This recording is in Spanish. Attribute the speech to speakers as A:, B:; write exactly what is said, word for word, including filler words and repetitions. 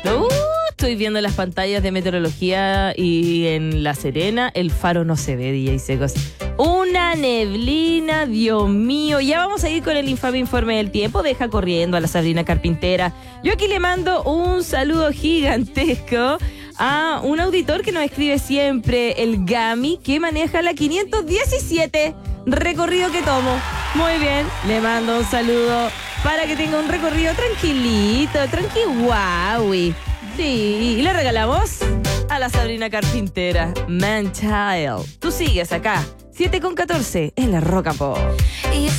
A: Uh, estoy viendo las pantallas de meteorología y en La Serena el faro no se ve, D J Secos. Una neblina, Dios mío. Ya vamos a ir con el infame informe del tiempo. Deja corriendo a la Sabrina Carpintera. Yo aquí le mando un saludo gigantesco a un auditor que nos escribe siempre, el Gami, que maneja la quinientos diecisiete, recorrido que tomo. Muy bien, le mando un saludo para que tenga un recorrido tranquilito, tranqui-guaui. Sí, y le regalamos a la Sabrina Carpintera, Man Child. Tú sigues acá, siete con catorce, en la Rock and Pop.